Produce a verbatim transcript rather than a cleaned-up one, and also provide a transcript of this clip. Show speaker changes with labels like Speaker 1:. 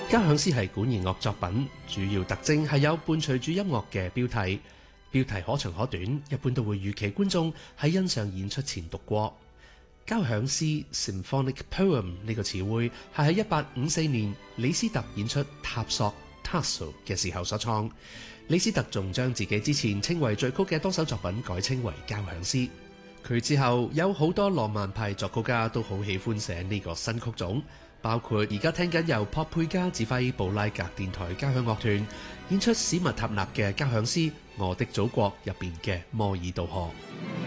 Speaker 1: 交響詩係管弦樂作品，主要特徵係有伴隨住音樂嘅標題，標題可長可短，一般都會預期觀眾喺欣賞演出前讀過。交響詩 Symphonic Poem 呢個詞彙係喺一八五四年李斯特演出塔索 Tasso 嘅時候所創。李斯特仲將自己之前稱為序曲嘅多首作品改稱為交響詩。佢之後有好多浪漫派作曲家都好喜歡寫呢個新曲種，包括而家聽緊由珀佩加指揮布拉格電台交響樂團演出史密塔納嘅交響詩《我的祖國》入邊嘅摩爾渡河。